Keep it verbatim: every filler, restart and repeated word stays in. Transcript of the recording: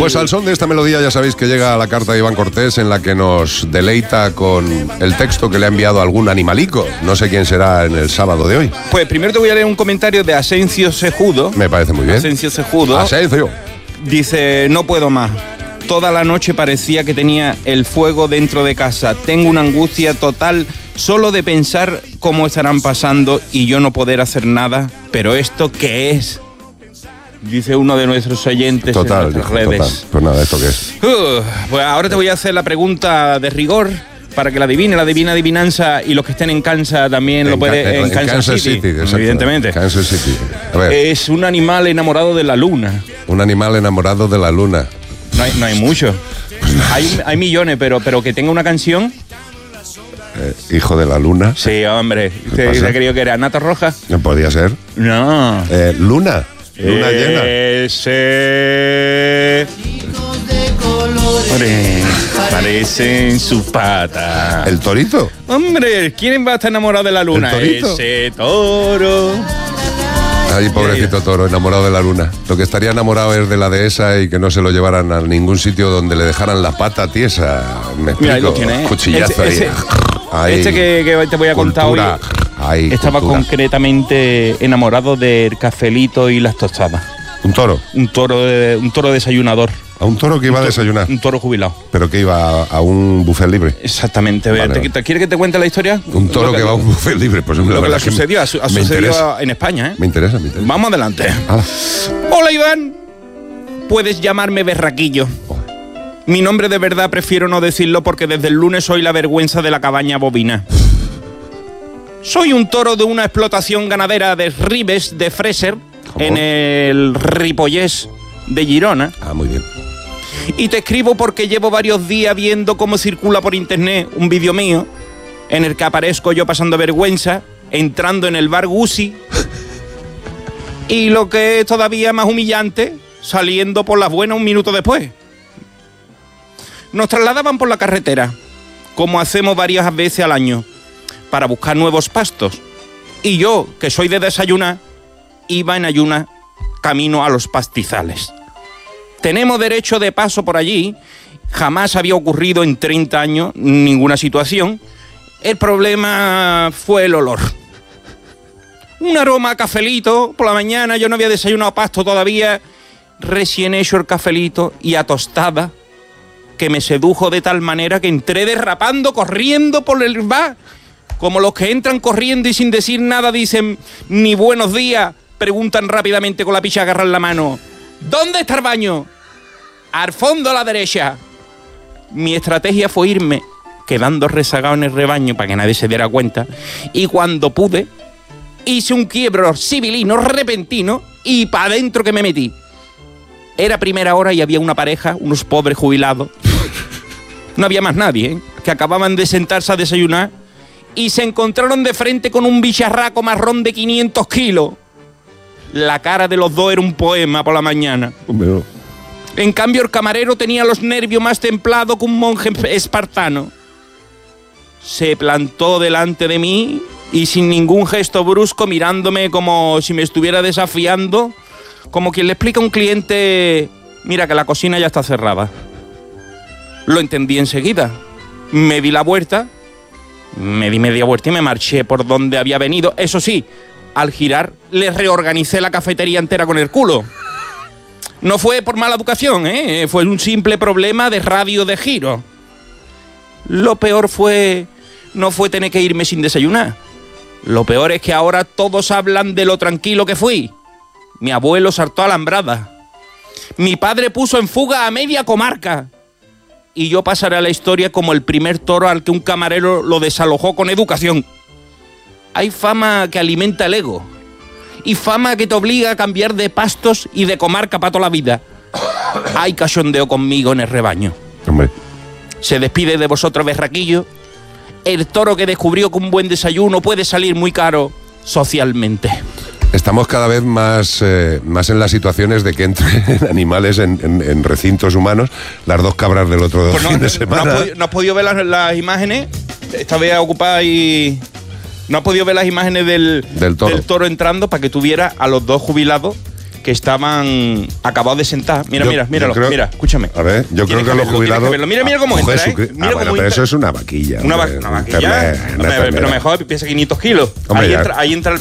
Pues al son de esta melodía ya sabéis que llega la carta de Iván Cortés en la que nos deleita con el texto que le ha enviado algún animalico. No sé quién será en el sábado de hoy. Pues primero te voy a leer un comentario de Asencio Sejudo. Me parece muy bien. Asencio Sejudo. Asencio. Dice, no puedo más. Toda la noche parecía que tenía el fuego dentro de casa. Tengo una angustia total solo de pensar cómo estarán pasando y yo no poder hacer nada. ¿Pero esto qué es? Dice uno de nuestros oyentes total, en nuestras hijo, redes. Total. Pues nada, ¿esto qué es? Uh, pues ahora te voy a hacer la pregunta de rigor para que la adivine, la divina adivinanza, y los que estén en Kansas también en lo pueden en, en Kansas, Kansas City, City evidentemente. Kansas City. A ver. Es un animal enamorado de la luna. Un animal enamorado de la luna. No hay, no hay mucho. Hay, hay millones, pero, pero que tenga una canción. Eh, hijo de la luna. Sí, hombre. ¿Te, te creído que era Nata Roja? No podía ser. No. Eh, luna. Luna llena. Ese. Hombre, parecen sus patas. ¿El torito? Hombre, ¿quién va a estar enamorado de la luna? ¿El torito? Ese toro. Ay, pobrecito toro, enamorado de la luna. Lo que estaría enamorado es de la dehesa y que no se lo llevaran a ningún sitio donde le dejaran la pata tiesa. Me explico. Mira, ahí lo tiene, ¿eh? Cuchillazo ese, ahí. Ese, Ay, este que, que te voy a contar cultura. hoy Ay, estaba cultura. concretamente enamorado del cafelito y las tostadas. ¿Un toro? Un toro, de, un toro desayunador. ¿A un toro que iba un a desayunar? Un toro jubilado. ¿Pero que iba a, a un buffet libre? Exactamente. Vale. ¿Te, te, ¿Quieres que te cuente la historia? Un toro que, que va a un buffet libre. Pues lo que le sucedió, ha, ha sucedido interesa. en España. ¿eh? Me interesa, me interesa. Vamos adelante. Hala. Hola, Iván. Puedes llamarme Berraquillo. Oh. Mi nombre de verdad prefiero no decirlo porque desde el lunes soy la vergüenza de la cabaña bovina. Soy un toro de una explotación ganadera de Ribes de Freser, ¿cómo? En el Ripollès de Girona. Ah, muy bien. Y te escribo porque llevo varios días viendo cómo circula por internet un vídeo mío en el que aparezco yo pasando vergüenza, entrando en el bar Gucci y lo que es todavía más humillante, saliendo por las buenas un minuto después. Nos trasladaban por la carretera, como hacemos varias veces al año, para buscar nuevos pastos. Y yo, que soy de desayunar, iba en ayuna camino a los pastizales. Tenemos derecho de paso por allí. Jamás había ocurrido en treinta años ninguna situación. El problema fue el olor. Un aroma a cafelito por la mañana. Yo no había desayunado pasto todavía. Recién hecho el cafelito y a tostada, que me sedujo de tal manera que entré derrapando, corriendo por el bar. Como los que entran corriendo y sin decir nada dicen ni buenos días, preguntan rápidamente con la pichagarra en la mano: ¿dónde está el baño? Al fondo a la derecha. Mi estrategia fue irme quedando rezagado en el rebaño para que nadie se diera cuenta, y cuando pude hice un quiebro civilino repentino y para adentro que me metí. Era primera hora y había una pareja, unos pobres jubilados. No había más nadie, ¿eh? Que acababan de sentarse a desayunar y se encontraron de frente con un bicharraco marrón de quinientos kilos. La cara de los dos era un poema por la mañana. Hombre. En cambio, el camarero tenía los nervios más templados que un monje espartano. Se plantó delante de mí y sin ningún gesto brusco, mirándome como si me estuviera desafiando, como quien le explica a un cliente: mira que la cocina ya está cerrada. Lo entendí enseguida. Me di la vuelta, me di media vuelta y me marché por donde había venido. Eso sí, al girar le reorganicé la cafetería entera con el culo. No fue por mala educación, ¿eh? Fue un simple problema de radio de giro. Lo peor fue... no fue tener que irme sin desayunar. Lo peor es que ahora todos hablan de lo tranquilo que fui. Mi abuelo saltó a alambrada. Mi padre puso en fuga a media comarca. Y yo pasaré a la historia como el primer toro al que un camarero lo desalojó con educación. Hay fama que alimenta el ego. Y fama que te obliga a cambiar de pastos y de comarca para toda la vida. Hay cachondeo conmigo en el rebaño. Hombre. Se despide de vosotros, Berraquillo, el toro que descubrió que un buen desayuno puede salir muy caro socialmente. Estamos cada vez más, eh, más en las situaciones de que entren animales en, en, en recintos humanos. Las dos cabras del otro pues no, fin de semana. ¿No has podido, no has podido ver las, las imágenes? Esta vez ocupada y... ¿No has podido ver las imágenes del, del, toro. del toro entrando para que tuviera a los dos jubilados que estaban acabados de sentar. Mira, Yo- mira, yo míralo, creo- mira, escúchame. A ver, yo Tienes creo que los verlo, tienes jubilados. verlo. Mira, mira cómo Ah, entra, ¿eh? Jesucristo. Mira Ah, bueno, cómo pero entra. eso es una vaquilla. Una, va- hombre, una una vaquilla. ternera, una Hombre, pero ternera. mejor piensa quinientos kilos. Hombre, Ahí ya. entra, ahí entra el